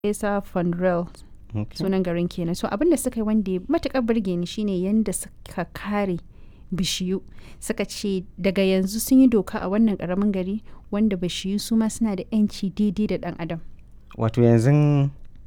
Esa Fondrel sunan garin kenan. So abin da suka yi wanda matuƙar burge ni shine yanda suka kare bishiyu, suka ce daga yanzu sun yi doka a wannan ƙaramin gari wanda bishiyu su ma suna da 'yanci daidai da ɗan adam. Wato yanzu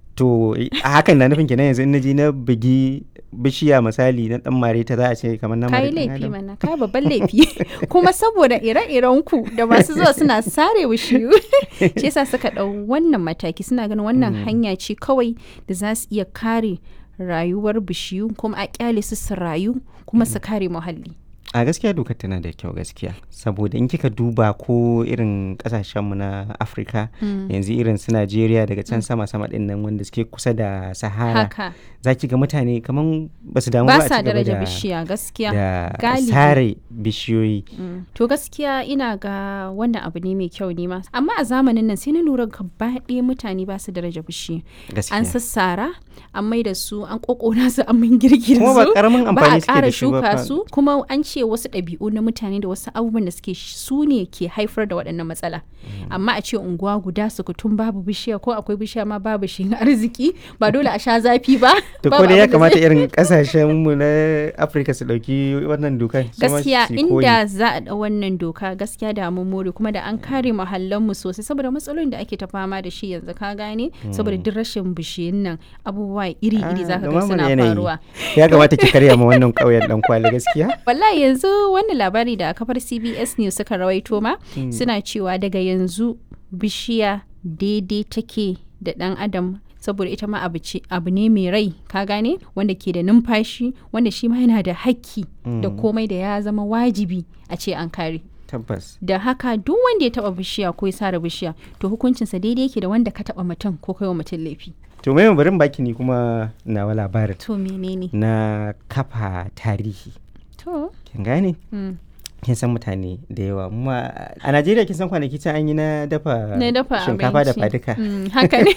to a hakan na nufin kenan yanzu in naji na bugi bishiya misali na dan mare ta za a ce kamar na mare Kayi laifi mana, kayi babban laifi. Kuma saboda ire-iren ku da masu zuwa suna sare bishiyu shi yasa suka ɗau wannan mataki, suna ganin wannan hanya ce kawai da za su iya kare rayuwar bishiyu kuma a kyale su rayu kuma su kare muhalli. A gaskiya dokar tana da kyau gaskiya, saboda in kika duba ko irin kasashenmu na Afirka yanzu irin su Najeriya daga can sama-sama din nan wanda suke kusa da Sahara, za ki ga mutane kaman ba su damu ba a ci gaba daraja bishiya gaskiya da sare bishiyoyi. To gaskiya ina ga wannan abu ne mai kyau ne ma, amma a zamanin nan sai na lura gaba ɗaya mutane ba su daraja bishiya. An sassara, an mai da su, an kokona su, an min girgir su, kuma ba karamin amfani suke da shi ba, ba a ƙara shuka su, kuma an ce wasu ɗabi'u na mutane da wasu abubuwan da suke su ne ke haifar da waɗannan matsala. Amma a ce unguwa guda sukutun babu bishiya, ko akwai bishiya ma babu shi arziki, ba dole a sha zafi ba. To ko da ya kamata irin kasashen mu na Afirka su dauki wannan doka. Gaskiya inda za a ɗau wannan doka gaskiya da mun more, kuma da an kare muhallan mu sosai, saboda matsalolin da ake ta fama da shi yanzu ka gane, saboda duk rashin bishiyun nan abubuwa iri-iri zaka ga suna faruwa. Ya kamata ki karya ma wannan ƙauyen dan kwali gaskiya. Wallahi yanzu wannan labari da kafar CBS News suka rawaito ma suna cewa daga yanzu bishiya daidai take da ɗan adam, saboda ita ma abu ne mai rai ka gane, wanda ke da numfashi, wanda shi ma yana da hakki da komai da ya zama wajibi a ce an kare. Tabbas. Da haka duk wanda ya taba bishiya ko ya sare bishiya to hukuncinsa daidai yake da wanda ka taba mutum ko kai wa mutum laifi. To mai barin baki ni kuma nawa labarin. To menene? Na kafa tarihi. To. Kin gane? Kin san mutane da yawa, amma a Najeriya kin san kwanaki can an yi na dafa shinkafa da faduka. Haka ne.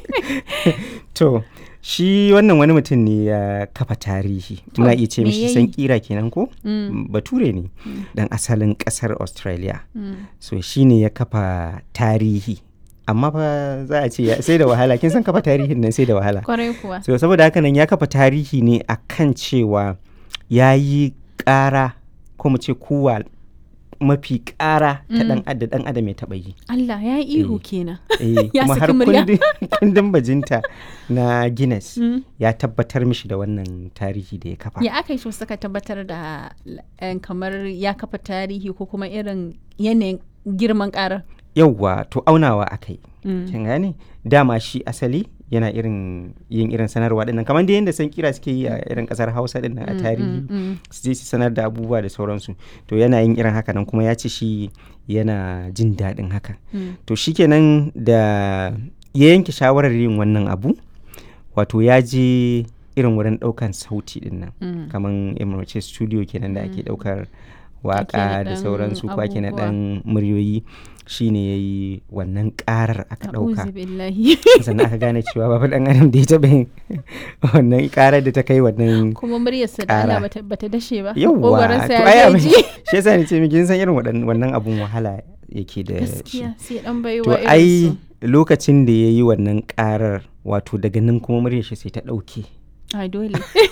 To shi wannan wani mutum ne ya kafa tarihi, muna iya ce mishi san kira kenan ko? Bature ne dan asalin kasar Australia. So shi ne ya kafa tarihi, amma fa za a ce sai da wahala, kin san kafa tarihin nan sai da wahala. Kwarai kuwa. So saboda haka nan ya kafa tarihi ne akan cewa ya yi ƙara ko mu ce kuwa mafi ƙara ta dan adam ya taɓa yi. Allah ya yi ihu kenan. Ya kuma har kundin bajinta na Guinness ya tabbatar mishi da wannan tarihi da ya kafa. Ya aka yi shi suka tabbatar da kamar ya kafa tarihi ko kuma irin yanayin girman ƙarar? Yauwa to aunawa aka yi. Kin gane? Dama shi asali yana yin irin sanarwa dinnan kamar da yadda san kira suke yi a irin kasar Hausa dinnan a tarihi, su je su sanar da abubuwa da sauransu. To yana yin irin haka nan, kuma ya ce shi yana jin daɗin haka. To shikenan da ya yanke shawarar yin wannan abu, wato ya je irin wurin ɗaukan sauti dinnan, kamar emirce studio kenan da ake ɗaukar waka da sauransu, ko ake na ɗan muryoyi. Shi ne ya yi wannan ƙarar aka ɗauka, sannan aka gane cewa babu ɗan adam da ya taɓa yin wannan ƙarar da ta kai wannan kuma muryarsa da Allah bata dashe ba. Yawwa, to ai abin shi yasa ni ce miki san irin wannan abun wahala yake da shi. Gaskiya sai dan baiwa to ai lokacin da ya yi wannan ƙarar, wato daga nan kuma muryar shi sai ta ɗauke. Ai dole.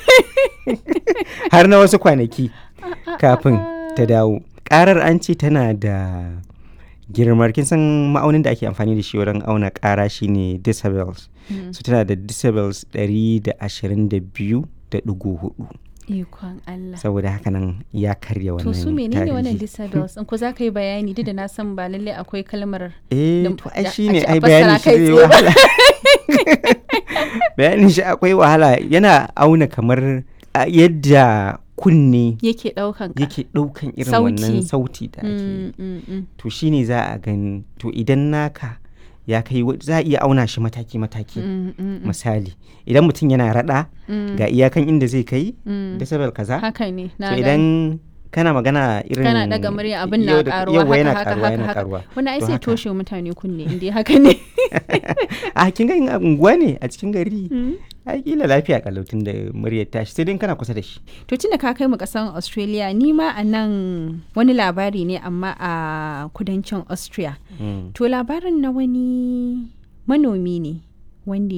Har na wasu kwanaki kafin ta dawo. Ƙarar an ce tana da girmar, kin san ma'aunin da ake amfani da shi wurin auna ƙara shine decibels. So tana da decibels 122.4. Ikon Allah. Saboda haka nan ya karya wannan tarihi. To su menene wannan decibels? In ko za ka yi bayani, duk da na san ba lallai akwai kalmar to ai shine ai bayanin shi zai wahala. Bayanin shi akwai wahala, yana auna kamar yadda kunne yake daukan irin wannan sauti da ake. To shine za a gani, to idan naka ya kai, za a iya auna shi mataki-mataki. Misali idan mutum yana rada ga iyakan inda zai kai decibel kaza. Haka ne. To idan kana magana irin kana daga murya abin na karuwa haka. Wani ai sai toshe mutane kunne inda haka ne. A kin ga unguwa ne a cikin gari, ai kila lafiya kalautin da muryar tashi, sai dai kana kusa da shi. To tunda ka kai mu kasan Australia, ni ma a nan wani labari ne amma a kudancin Austria. To labarin na wani manomi ne wanda